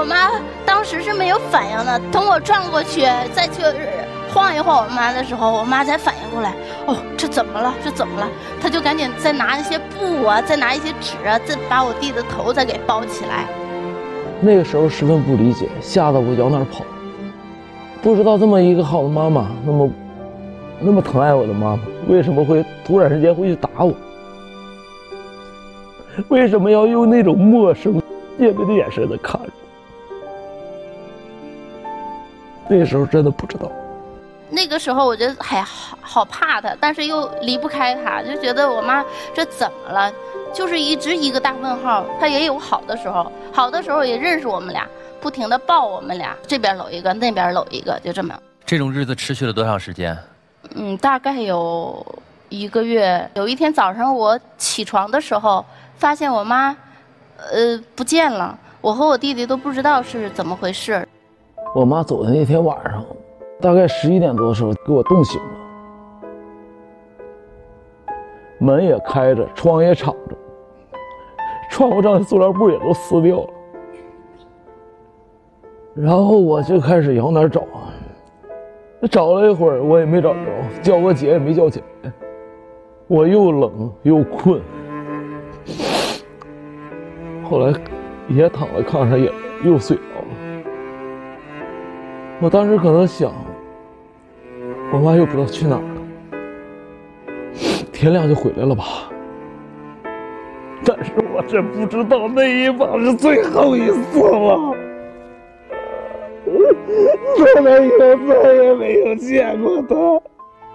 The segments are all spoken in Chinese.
我妈当时是没有反应的，等我转过去再去晃一晃我妈的时候，我妈才反应过来，哦，这怎么了？这怎么了？她就赶紧再拿一些布啊，再拿一些纸啊，再把我弟的头再给包起来。 那个时候十分不理解，吓得我往哪儿跑，不知道这么一个好的妈妈，那么疼爱我的妈妈，为什么会突然之间会去打我？为什么要用那种陌生、戒备的眼神在看着？那时候真的不知道。 那个时候我觉得还好怕她，但是又离不开她，就觉得我妈这怎么了？就是一直一个大问号。她也有好的时候，好的时候也认识我们俩，不停地抱我们俩，这边搂一个，那边搂一个，就这么。 这种日子持续了多长时间？ 大概有1个月。有一天早上我起床的时候，发现我妈，不见了。我和我弟弟都不知道是怎么回事。 我妈走的那天晚上，大概11点多的时候给我冻醒了，门也开着，窗也敞着，窗户上的塑料布也都撕掉了。然后我就开始往哪儿找，找了一会儿我也没找着，叫我姐也没叫起来，我又冷又困。后来也躺在炕上也又睡着了。我当时可能想，我妈又不知道去哪儿了，天亮就回来了吧。但是我真不知道那一把是最后一次了。从那以后再也没有见过她。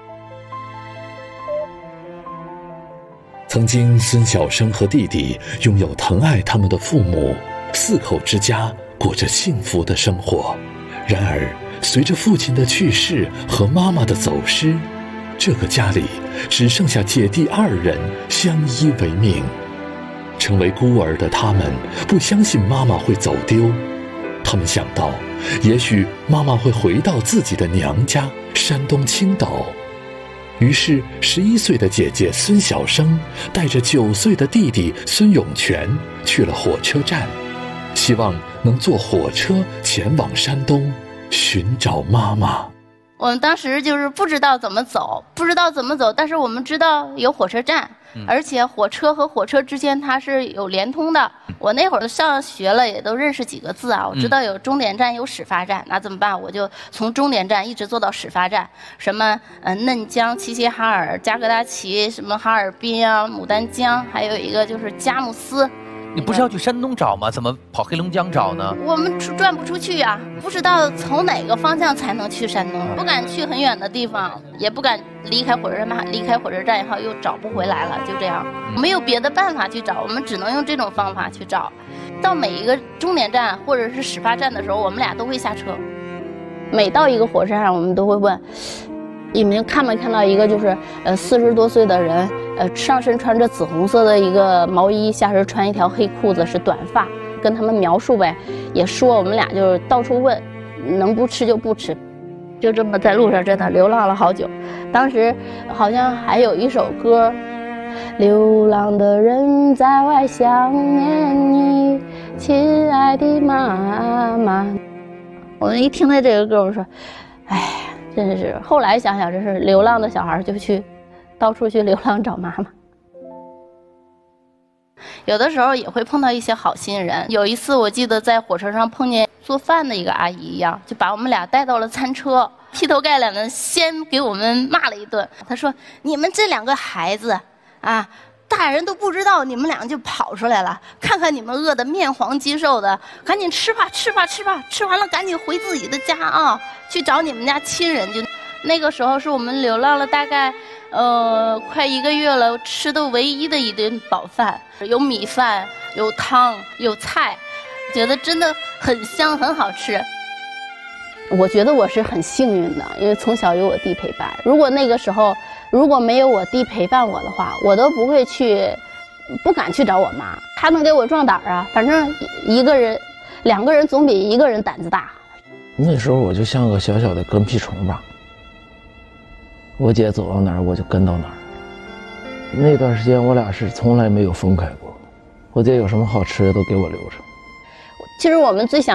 曾经孙小生和弟弟拥有疼爱他们的父母，4口之家过着幸福的生活。然而随着父亲的去世和妈妈的走失，这个家里只剩下姐弟2人相依为命。成为孤儿的他们不相信妈妈会走丢，他们想到也许妈妈会回到自己的娘家山东青岛。于是11岁的姐姐孙小生带着9岁的弟弟孙永全去了火车站，希望能坐火车前往山东寻找妈妈。 我们当时就是不知道怎么走，但是我们知道有火车站，而且火车和火车之间它是有联通的。我那会儿上学了，也都认识几个字啊，我知道有终点站有始发站，那怎么办？我就从终点站一直坐到始发站，什么嫩江、齐齐哈尔、加格达奇，什么哈尔滨啊、牡丹江，还有一个就是佳木斯。 你不是要去山东找吗？怎么跑黑龙江找呢？ 我们转不出去呀，不知道从哪个方向才能去山东，不敢去很远的地方，也不敢离开火车站，离开火车站以后又找不回来了，就这样，没有别的办法去找，我们只能用这种方法去找。到每一个终点站或者是始发站的时候，我们俩都会下车。每到一个火车站，我们都会问，你们看没看到一个就是40多岁的人，上身穿着紫红色的一个毛衣，下身穿一条黑裤子，是短发，跟他们描述呗，也说我们俩就是到处问，能不吃就不吃，就这么在路上真的流浪了好久。当时好像还有一首歌，流浪的人在外想念你，亲爱的妈妈。我们一听到这个歌，我说，哎。真是后来想想，这是流浪的小孩就去到处去流浪找妈妈。有的时候也会碰到一些好心人。有一次我记得在火车上碰见做饭的一个阿姨一样，就把我们俩带到了餐车，劈头盖脸的先给我们骂了一顿。她说：“你们这2个孩子啊，大人都不知道你们俩就跑出来了，看看你们饿得面黄肌瘦的，赶紧吃吧，吃吧，吃吧，吃完了赶紧回自己的家啊，去找你们家亲人。”就那个时候是我们流浪了大概快1个月了，吃的唯一的一顿饱饭，有米饭，有汤，有菜，觉得真的很香，很好吃。我觉得我是很幸运的，因为从小有我弟陪伴。如果那个时候如果没有我弟陪伴我的话，我都不敢去找我妈。他能给我壮胆啊，反正1个人、2个人总比1个人胆子大。 那时候我就像个小小的跟屁虫吧，我姐走到哪儿我就跟到哪儿。那段时间我俩是从来没有分开过，我姐有什么好吃的都给我留着。 其实我们最想